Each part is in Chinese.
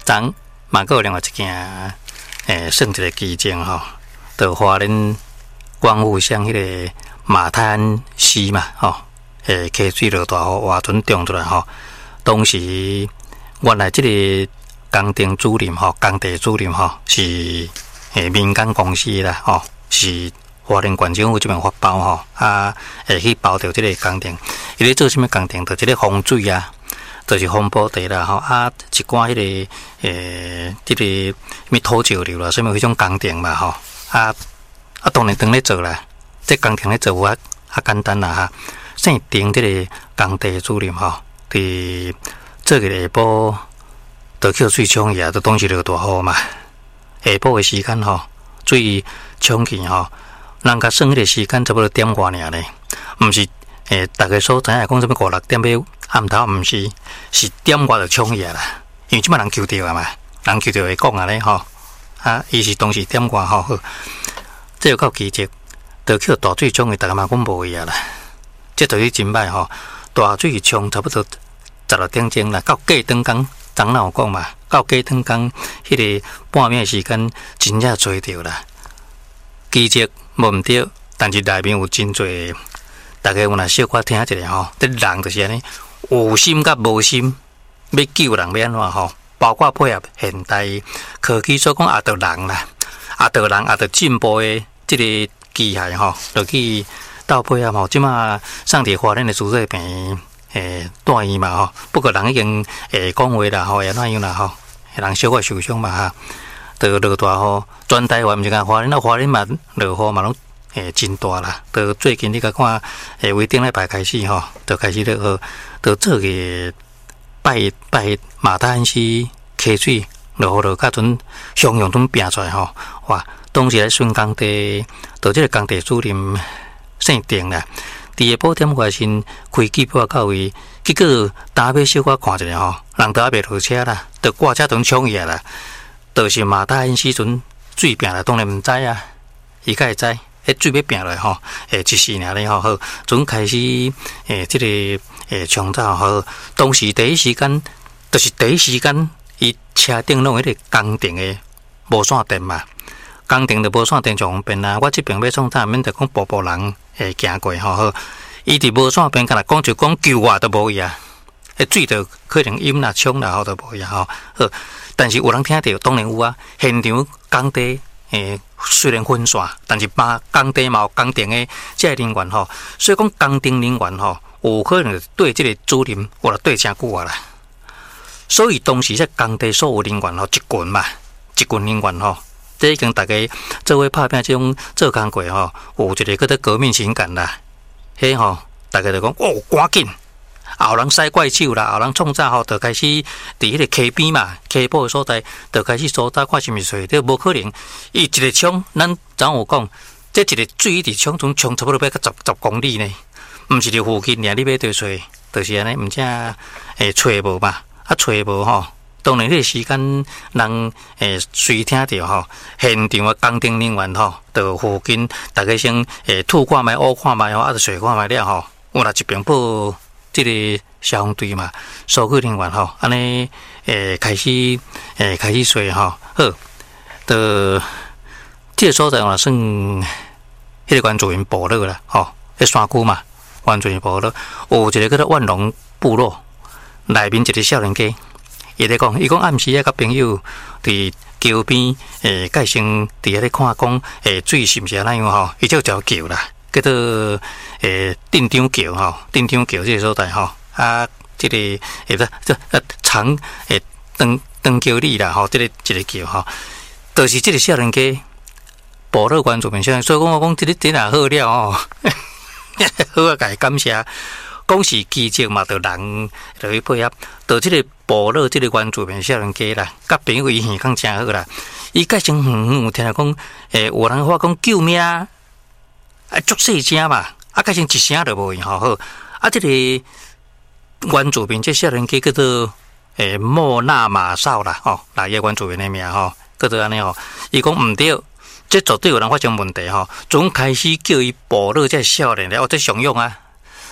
昨嘛个有另外一件算一个奇迹吼，就花莲光复乡迄个马太安溪嘛吼，溪水落大雨，划船冲出来吼。当时原来这个工程主任吼，工地主任吼是民间公司啦吼，是花莲县政府这边发包吼，会去包掉这个工程。伊咧做什么工程？就这个风水啊。就是风波地啦吼，一寡迄个这个咩土石流啦，什么迄种工程嘛吼，当然当咧做啦，这工程咧做简单啦哈。姓丁这个工地主任吼，伫这个下晡就叫水冲去啊，都当时落大雨嘛。下晡的时间吼，水冲去吼，人家算迄个时间差不多点外尔咧，毋是大家所知影讲什么5、6点要暗头，毋是，是点外就冲去啦。因为即摆人求着啊嘛，人求着会讲啊咧吼，伊是当时点外吼，这有够奇迹，就叫大水冲去，大家嘛讲无去啊啦。这就是真歹吼，大水冲差不多16点钟啦，到过灯工，昨有讲嘛，到过灯工迄个半暝时间，真正找着啦。奇迹无毋对，但是内面有真侪。大家有若小可听一下吼，这人就是安尼，有心甲无心，要救人要安怎吼？包括配合现代科技所讲，着人啦，着人着进步的这个机械吼，就去斗配合吼。即马上伫花莲的主治病住院嘛吼，不过人已经讲话啦吼，安怎样啦吼？人小可受伤嘛哈，就落大雨，全台湾毋是讲花莲，花莲嘛落雨嘛拢。真大啦！到最近你甲看，为顶礼拜开始吼，就开始落雨，到这个拜马太安溪溪水落雨落甲阵汹涌阵拼出来吼，哇！当时咧顺工地，到这个工地主任姓丁啦，伫下晡点外先开机报到位，结果打尾小可看一下吼，人都还未落车啦，就挂车阵冲去啦，就是马太安溪阵水拼啦，当然毋知啊，伊才会知。水要拼落吼，一时尔咧吼，好，阵开始这个冲走吼，当时第一时间，就是第一时间，伊车顶弄迄个工程的无线电嘛，工程的无线电上方便啊，我这边要创啥，免得讲步人行过吼，好，伊伫无线边，敢若讲就讲救我都无伊啊，水就可能淹啦、冲啦，吼都无伊啊，吼，好，但是有人听到，当然有啊，现场工地。虽然分散，但是工地嘛有工程的这人员吼，所以讲工程人员吼，有可能对这个主任或者对真久啊啦。所以当时这工地所有人员吼，一群人员吼，这已经大家做伙拍拼这种做工过吼，有一个叫做革命情感啦。迄吼，大家就讲赶紧。后人使怪手啦，后人创造吼，就开始伫迄个溪边嘛，溪坡的所在，就开始搜查看是毋是水，这无可能。伊一个冲，咱昨有讲，这一个水伫冲从冲差不多要到10公里呢，毋是伫附近尔，你要对水，就是安尼，毋正找无嘛，找无吼。当然，迄个时间人随听着吼，现场的工程人员吼，到附近大家先吐看卖、乌看卖吼，就水看卖了吼，有啦一边报。这个消防队嘛，所有人员吼，安尼开始说吼，好，的这个所在嘛算迄个原住民部落啦，吼，迄山区嘛，原住民部落有一个叫做万隆部落，内面一个少年家，伊咧讲，伊讲暗时啊，甲朋友伫桥边介生伫遐咧看讲，水是毋是安怎样吼，伊就叫桥啦。叫做镇长桥吼，镇长桥这个所在吼，这个长长桥里啦吼，这个一个桥吼，就是这个少年家部落原住民少年，所以讲我讲这个真也好了吼，好啊，甲伊感谢，讲是奇迹嘛，就人就去配合，就这个部落这个原住民少年家啦，甲朋友伊耳讲真好啦，伊介真有听来讲，有人话讲救命。足细声嘛，改成一声都无用吼好。这个原住民这少年家叫做莫纳马少啦吼，那个原住民的名吼，叫做安尼吼。伊讲毋对，这绝对有人发生问题吼。从开始叫伊部落这少年咧，这上用啊，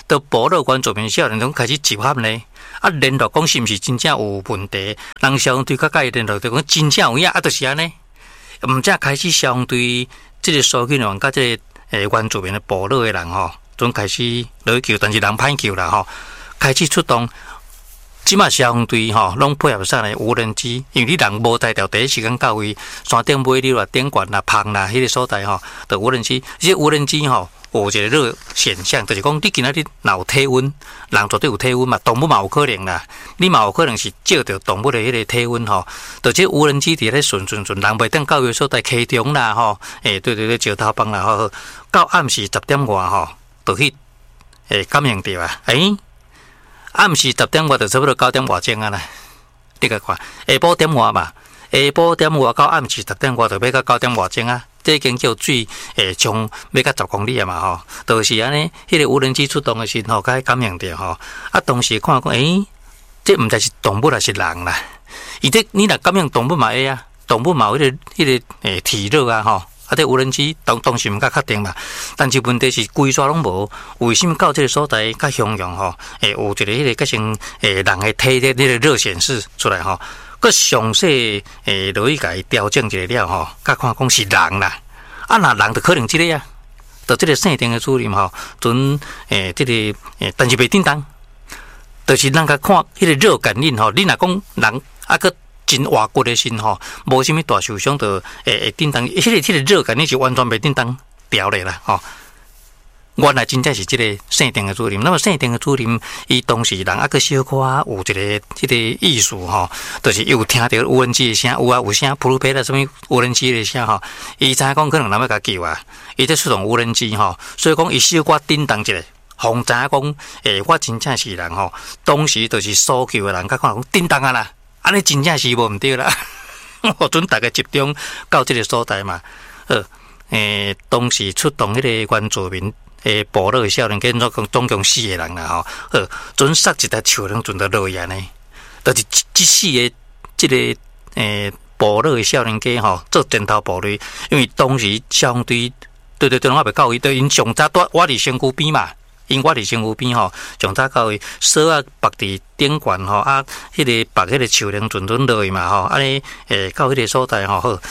到部落原住民少年拢开始集合呢。啊，联络讲是毋是真正有问题？人相对较介联络，就讲真正有影，就是安尼。毋则开始相对即个苏金龙甲即个原住民的部落的人总开始落去救，但是人歹救啦开始出动。即马相对拢配合上来无人机，因为你人无带条，第一时间到位山顶尾你话顶悬啦、芳啦，迄个所在就无人机。即无人机有一个热现象，就是讲你今仔日若有体温，人绝对有体温嘛，动物嘛有可能啦，你嘛有可能是照着动物的迄个体温就即无人机伫咧顺，人袂当到位所在溪中啦对，石头帮啦到暗时10点外就去感应到啊，暗时10点外就差不多9点外钟啊啦，你甲看下晡点外嘛，下晡点外到暗時10點外就要到9點外鐘啊！這已經叫水從要到10公里啊嘛就是安尼，迄個無人機出動的時候，甲感應到當時看講，這唔知是動物還是人啦。而且你若感應動物嘛會啊，動物嘛有迄個體熱啊這無人機當時唔較確定嘛，但是問題是規煞攏無，為什麼到這個所在較形容有一個迄個較像人的體的迄個熱顯示出來佮詳細落去甲伊調整一下了甲看講是人啦，若人就可能即個啊，就即個姓丁的主任準即個但是袂叮當，就是咱甲看迄個熱感應你若講人佮真活骨的身無啥物大受傷，就叮當，迄個熱感應是完全袂叮當調咧啦原來真正是這個姓丁的主任，那麼姓丁的主任，伊當時人佮小可有一個這個意思就是有聽到無人機的聲，有聲噗嚕噗啦，什麼無人機的聲伊知影講可能人要甲救啊，伊在出動無人機所以講伊小可叮當一下，互知影講我真正是人當時就是所救的人，甲看講叮當啊啦，安尼真正是無毋對啦，準大家集中到這個所在嘛，當時出動迄個原住民。部落的少年家總共4個人啦準殺一台樹人，準就落去安尼，就是這4個這個部落的少年家做前頭部隊，因為當時相對我袂到伊，對因上早我佇身軀邊嘛，因我佇身軀邊上早到伊鎖啊綁佇頂懸迄個綁迄個樹人準落去嘛安尼到迄個所在要過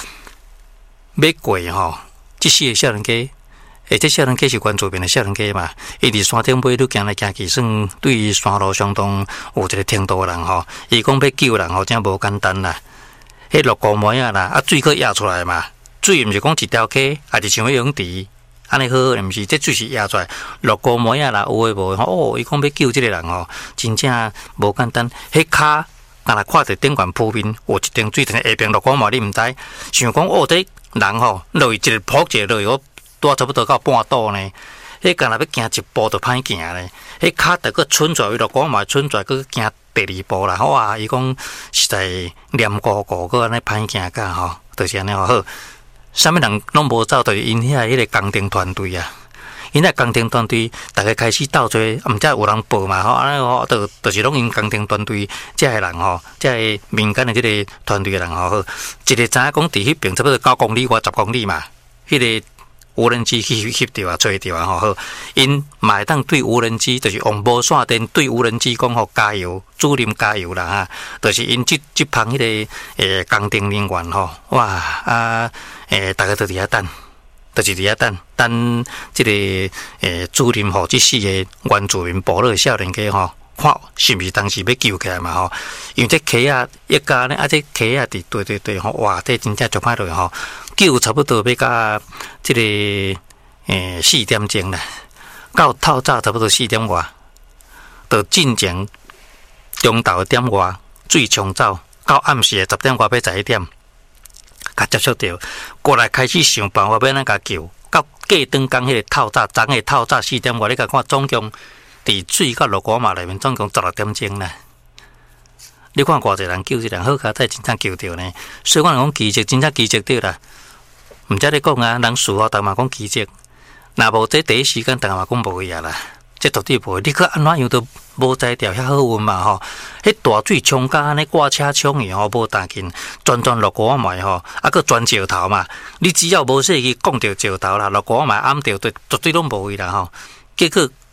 這4個少年家。這少年家是原住民的少年家嘛，伊佇山頂尾愈行來行去，算對山路相當有一個程度的人伊講要救人真無簡單啦。迄落高梅啊啦，水佫壓出來嘛，水毋是講一條溪，也是像迄泳池，安尼好，毋是這水是壓出來。落高梅啊啦，有誒無伊講要救這個人真正無簡單。迄骹若看到頂懸鋪面有一定水，但下邊落高梅你毋知，想講這人落去一個撲一個落去多差不多到半度呢，迄干若要行一步就歹行呢。迄骹得个伸出来，落講嘛伸出來，佮行第2步啦。哇！伊講實在黏糊糊，佮安尼歹行甲就是安尼好。啥物人攏無走，就是因迄個工程團隊啊。因迄工程團隊，大家開始鬥做，毋則有人報嘛安尼就是攏因工程團隊遮個人遮個民間的即個團隊的人一個知影講佇迄邊差不多9公里外10公里嘛，迄個。無人機去翕到找到好，因嘛會當對無人機，就是用無線電對無人機講加油，主任加油啦就是因這旁迄個工程人員哇大家都佇遐等，就是佇遐等這個主任這4個原住民部落少年家看是毋是當時要救起來嘛因為這溪啊一家呢這溪啊對哇這真正足歹落救差不多要到這個4點鐘啦，到透早差不多4點外，就進前中晝點外水沖走，到暗時10點外要11點，甲接觸到過來開始想辦法要哪甲救，到過頓工迄個透早昨個透早4點外，你甲看總共佇水到鹿瓜嘛內面總共16點鐘啦。你看偌濟人救，這人好佳哉真正救到呢，所以我講奇蹟，真正奇蹟對啦。毋則你講啊，人事後逐嘛講奇蹟，若無這第一時間逐嘛講無去啊啦，這絕對無。你去安怎樣都無才調遐好運嘛迄大水沖甲安尼掛車沖去無踏緊，全落瓜埋佮全石頭嘛。你只要無細去講到石頭啦，落瓜埋暗掉，絕對攏無去啦結果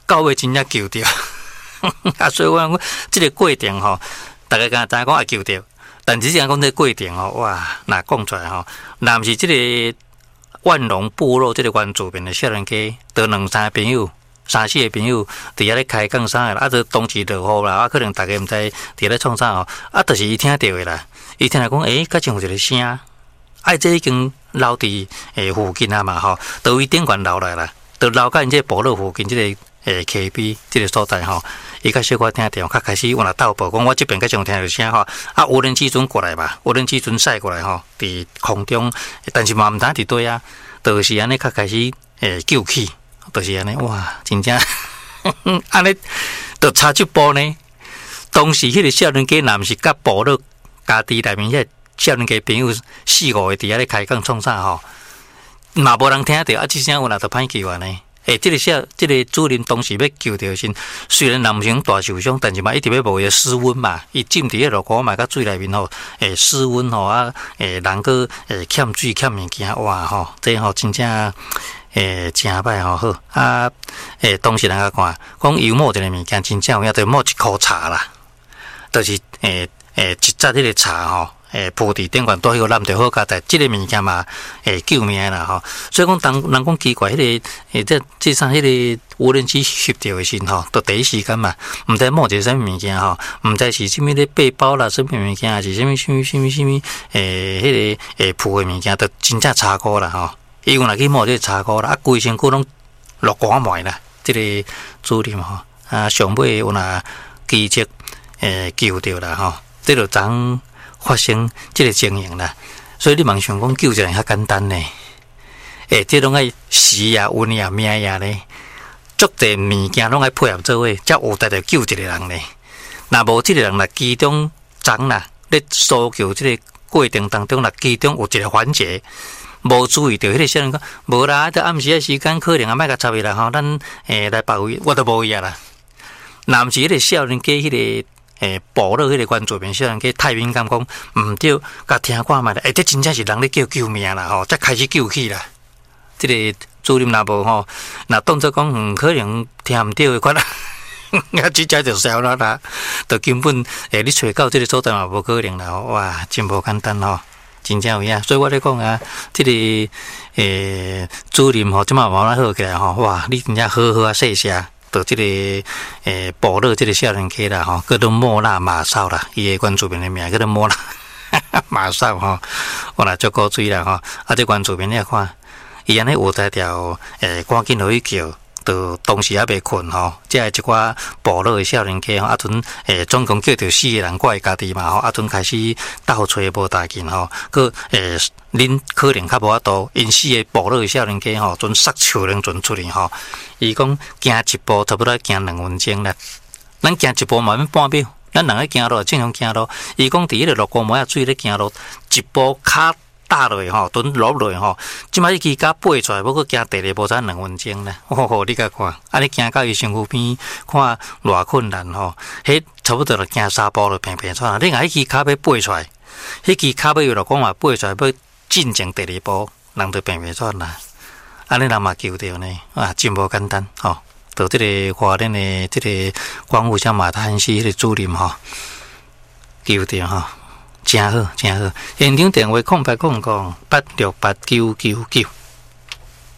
到尾真正救着。啊，所以我这个过程吼，大家敢知影讲也救着，但是讲这个过程吼，哇，若讲出来吼，若毋是这个万隆部落这个原住民的少年家，得两三个朋友。三四个朋友伫遐咧开讲啥啦，啊，就当时落雨啦，啊，可能大家毋知伫咧创啥哦，啊，就是伊听到的啦，伊听来讲，较像有一个声，啊，这已经留伫附近啊嘛吼，都伊顶悬留来啦，都留到因这部落附近这个溪边这个所在吼，伊较小可听到，较开始有人斗报讲，我这边较像听到声吼，啊，无人机阵过来吧，无人机阵驶过来吼，伫空中，但是嘛毋知伫对啊，就是安尼较开始救起。就是安尼，哇，真正安尼，就差一步呢。当时迄个少年家，若毋是甲部落家己内面迄个少年家朋友4、5个伫遐咧开讲创啥吼，嘛无人听到，啊，这声有哪就歹救安尼。这个主任当时要救着时，虽然人毋是大受伤，但是嘛一直要无伊失温嘛，伊浸伫迄落雨嘛，甲水内面吼，失温吼啊，人个欠水欠物件，哇吼，这吼真正。真歹吼好啊！当时人家看，讲油抹一个物件真正有影，就抹一箍茶啦，就是一扎迄个茶吼，铺伫顶悬，倒迄个揽着好佳在，即个物件嘛，救命啦吼。所以讲，当人讲奇怪，迄个这上迄个无人机翕到的时吼，都第一时间嘛，毋知抹一个啥物物件吼，毋知是啥物咧背包啦，啥物物件，还是啥物，迄个铺的物件，都真正查过啦吼。伊有若去摸这个茶膏啦，啊，规身躯拢落汗糜啦。这个主任吼，啊，上尾有若奇迹救着啦吼，这就昨发生这个情形啦。所以你茫想讲救一个人较简单呢？这拢爱时啊、运啊、命啊咧，足侪物件拢爱配合做伙，才有才着救一个人呢。若无这个人若其中昨啦，咧搜救这个过程当中，若其中有一个环节。无注意到迄个少年讲，无啦，在暗时的时间可能也莫甲插伊啦吼，咱来包围，我都无伊啊啦。若毋是迄个少年家，迄个部落迄个原住民少年家太敏感，讲毋对，甲听看觅啦，这真正是人咧救命啦吼，才开始救起啦。这个主任若无吼，若当作讲可能听毋到的款啦，啊，直接就烧啦，就根本你找到这个所在嘛无可能啦，哇，真无简单吼。真正有影，所以我咧讲啊，这个主任吼，即马慢慢好起来吼，哇，你真正好好啊，谢谢，到这个部落这个少年家啦吼，叫做莫那马少啦，伊个原住民的名叫做莫那马少吼，我来足够水啦吼，啊，这原住民你看，伊安尼有才调赶紧互伊叫。就当时也未困吼，即个一寡部落的少年家吼，啊阵总共叫着4个人过来家己嘛吼，啊阵开始斗找无大劲吼，佮恁可能较无法度，因4个部落的少年家吼，阵杀树能阵出去吼，伊讲行一步差不多行2分钟啦，咱行一步嘛要半秒，咱人咧行路正常行路，伊讲伫迄个落雨毛仔水咧行路，一步骹。打落去吼，蹲落落去吼，即摆伊支甲爬出来，要阁行第二步才2分钟咧。你甲看，啊，你行到伊身躯边，看偌困难吼，迄差不多就行3步就平平出来。你若迄支骹要爬出来，迄支骹要落讲话爬出来，要进前第二步，人就平平出来。安尼人嘛救着呢，啊，真无简单吼。到这个华联的这个光复乡马滩市迄个主任吼，救着吼。真好，真好！现场电话0800868999。